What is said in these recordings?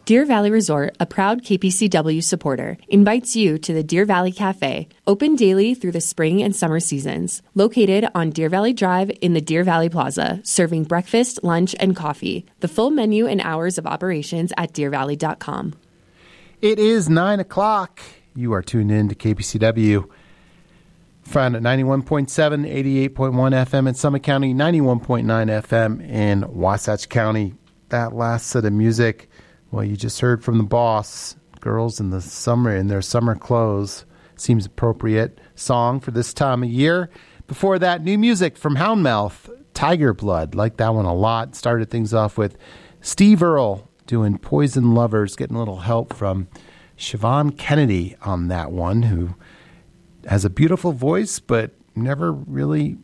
Deer Valley Resort, a proud KPCW supporter, invites you to the Deer Valley Cafe, open daily through the spring and summer seasons. Located on Deer Valley Drive in the Deer Valley Plaza, serving breakfast, lunch, and coffee. The full menu and hours of operations at deervalley.com. It is 9 o'clock. You are tuned in to KPCW. Found at 91.7, 88.1 FM in Summit County, 91.9 FM in Wasatch County. That last set of music, well, you just heard from the boss. Girls in the summer in their summer clothes. Seems appropriate song for this time of year. Before that, new music from Houndmouth, Tiger Blood. Like that one a lot. Started things off with Steve Earle doing Poison Lovers, getting a little help from Siobhan Kennedy on that one, who has a beautiful voice, but never really,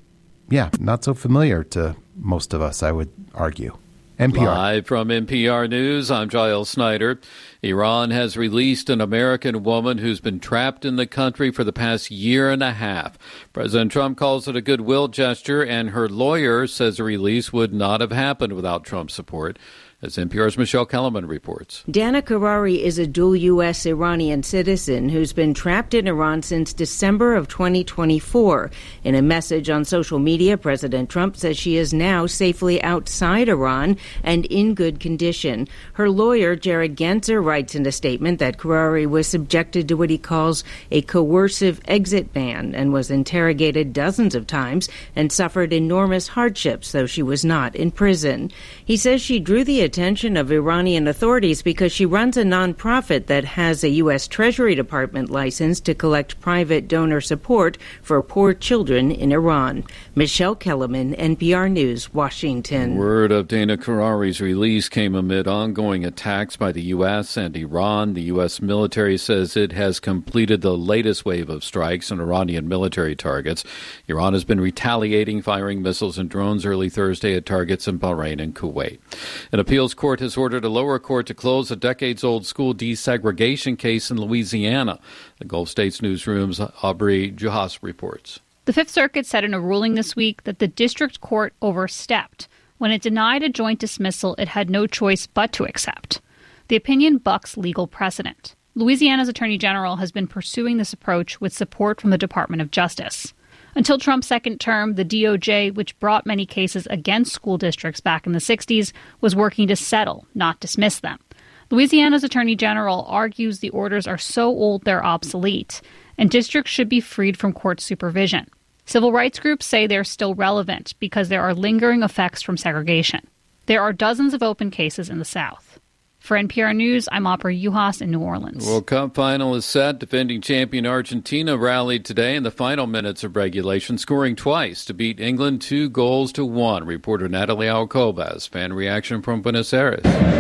not so familiar to most of us, I would argue. NPR. Live from NPR News, I'm Giles Snyder. Iran has released an American woman who's been trapped in the country for the past year and a half. President Trump calls it a goodwill gesture, and her lawyer says the release would not have happened without Trump's support. As NPR's Michelle Kellerman reports. Dana Karari is a dual U.S. Iranian citizen who's been trapped in Iran since December of 2024. In a message on social media, President Trump says she is now safely outside Iran and in good condition. Her lawyer, Jared Genser, writes in a statement that Karari was subjected to what he calls a coercive exit ban and was interrogated dozens of times and suffered enormous hardships, though she was not in prison. He says she drew the attention of Iranian authorities because she runs a nonprofit that has a U.S. Treasury Department license to collect private donor support for poor children in Iran. Michelle Kellerman, NPR News, Washington. Word of Dana Karari's release came amid ongoing attacks by the U.S. and Iran. The U.S. military says it has completed the latest wave of strikes on Iranian military targets. Iran has been retaliating, firing missiles and drones early Thursday at targets in Bahrain and Kuwait. An appeals court has ordered a lower court to close a decades-old school desegregation case in Louisiana. The Gulf States Newsroom's Aubrey Juhas reports. The Fifth Circuit said in a ruling this week that the district court overstepped when it denied a joint dismissal it had no choice but to accept. The opinion bucks legal precedent. Louisiana's Attorney General has been pursuing this approach with support from the Department of Justice. Until Trump's second term, the DOJ, which brought many cases against school districts back in the 60s, was working to settle, not dismiss them. Louisiana's Attorney General argues the orders are so old they're obsolete, and districts should be freed from court supervision. Civil rights groups say they're still relevant because there are lingering effects from segregation. There are dozens of open cases in the South. For NPR News, I'm Aubrey Juhas in New Orleans. World Cup final is set. Defending champion Argentina rallied today in the final minutes of regulation, scoring twice to beat England 2-1. Reporter Natalie Alcoba has fan reaction from Buenos Aires.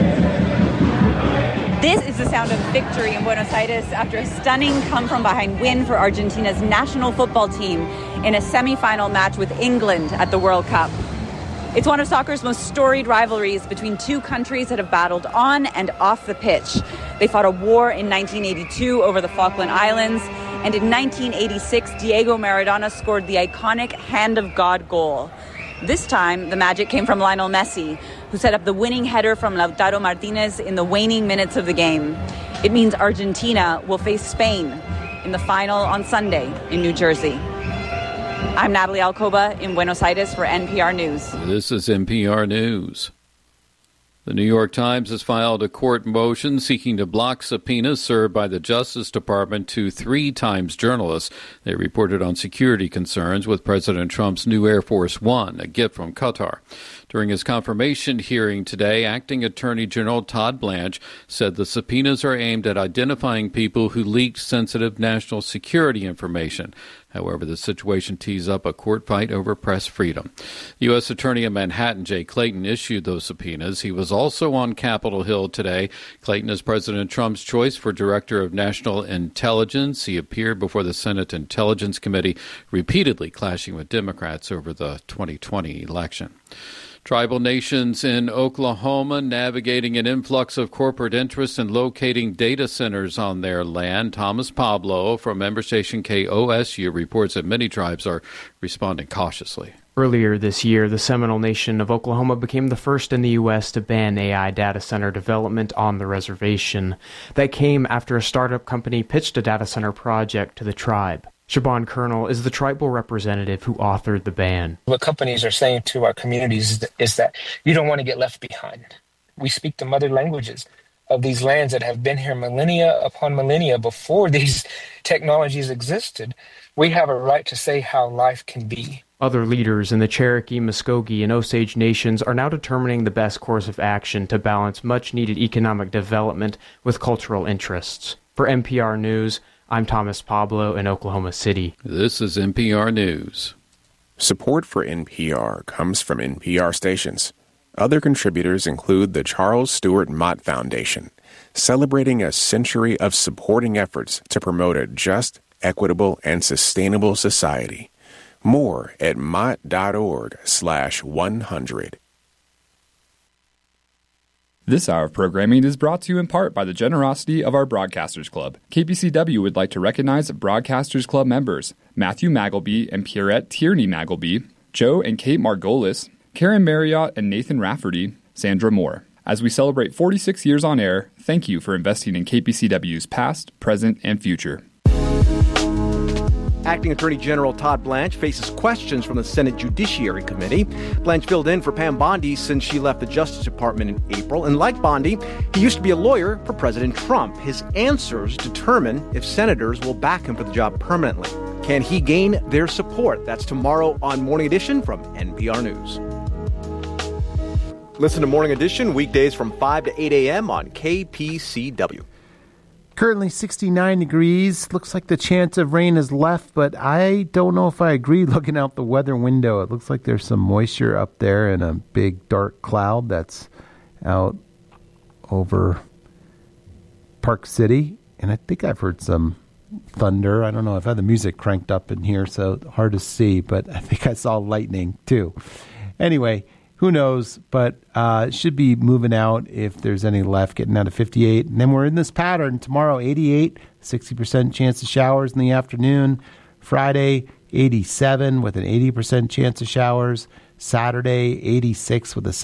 This is the sound of victory in Buenos Aires after a stunning come-from-behind win for Argentina's national football team in a semifinal match with England at the World Cup. It's one of soccer's most storied rivalries between two countries that have battled on and off the pitch. They fought a war in 1982 over the Falkland Islands, and in 1986, Diego Maradona scored the iconic Hand of God goal. This time, the magic came from Lionel Messi, who set up the winning header from Lautaro Martinez in the waning minutes of the game. It means Argentina will face Spain in the final on Sunday in New Jersey. I'm Natalie Alcoba in Buenos Aires for NPR News. This is NPR News. The New York Times has filed a court motion seeking to block subpoenas served by the Justice Department to 3 Times journalists. They reported on security concerns with President Trump's new Air Force One, a gift from Qatar. During his confirmation hearing today, Acting Attorney General Todd Blanche said the subpoenas are aimed at identifying people who leaked sensitive national security information. However, the situation tees up a court fight over press freedom. U.S. Attorney in Manhattan, Jay Clayton, issued those subpoenas. He was also on Capitol Hill today. Clayton is President Trump's choice for Director of National Intelligence. He appeared before the Senate Intelligence Committee, repeatedly clashing with Democrats over the 2020 election. Tribal nations in Oklahoma navigating an influx of corporate interest in locating data centers on their land. Thomas Pablo from member station KOSU reports that many tribes are responding cautiously. Earlier this year, the Seminole Nation of Oklahoma became the first in the U.S. to ban AI data center development on the reservation. That came after a startup company pitched a data center project to the tribe. Shaban Colonel is the tribal representative who authored the ban. What companies are saying to our communities is that you don't want to get left behind. We speak the mother languages of these lands that have been here millennia upon millennia before these technologies existed. We have a right to say how life can be. Other leaders in the Cherokee, Muskogee, and Osage nations are now determining the best course of action to balance much-needed economic development with cultural interests. For NPR News, I'm Thomas Pablo in Oklahoma City. This is NPR News. Support for NPR comes from NPR stations. Other contributors include the Charles Stewart Mott Foundation, celebrating a century of supporting efforts to promote a just, equitable, and sustainable society. More at mott.org/100. This hour of programming is brought to you in part by the generosity of our Broadcasters Club. KPCW would like to recognize Broadcasters Club members Matthew Magleby and Pierrette Tierney Magleby, Joe and Kate Margolis, Karen Marriott and Nathan Rafferty, Sandra Moore. As we celebrate 46 years on air, thank you for investing in KPCW's past, present, and future. Acting Attorney General Todd Blanche faces questions from the Senate Judiciary Committee. Blanche filled in for Pam Bondi since she left the Justice Department in April. And like Bondi, he used to be a lawyer for President Trump. His answers determine if senators will back him for the job permanently. Can he gain their support? That's tomorrow on Morning Edition from NPR News. Listen to Morning Edition weekdays from 5 to 8 a.m. on KPCW. Currently 69 degrees. Looks like the chance of rain is left, but I don't know if I agree looking out the weather window. It looks like there's some moisture up there and a big dark cloud that's out over Park City. And I think I've heard some thunder. I don't know. I've had the music cranked up in here, so hard to see, but I think I saw lightning too. Anyway, who knows, but it should be moving out if there's any left, getting down to 58. And then we're in this pattern. Tomorrow, 88, 60% chance of showers in the afternoon. Friday, 87 with an 80% chance of showers. Saturday, 86 with a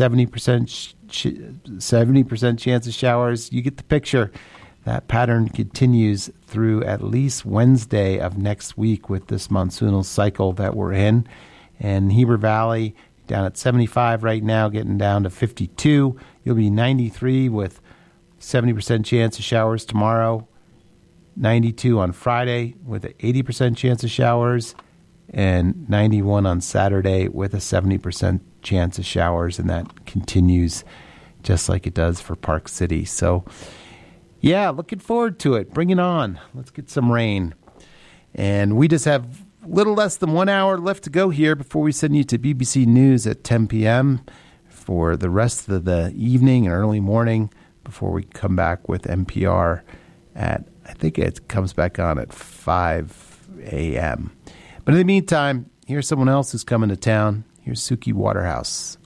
70% chance of showers. You get the picture. That pattern continues through at least Wednesday of next week with this monsoonal cycle that we're in. And Heber Valley, down at 75 right now, getting down to 52. You'll be 93 with 70% chance of showers tomorrow. 92 on Friday with an 80% chance of showers. And 91 on Saturday with a 70% chance of showers. And that continues just like it does for Park City. So, yeah, looking forward to it. Bring it on. Let's get some rain. And we just have little less than 1 hour left to go here before we send you to BBC News at 10 p.m. for the rest of the evening and early morning before we come back with NPR at, I think it comes back on at 5 a.m. But in the meantime, here's someone else who's coming to town. Here's Suki Waterhouse.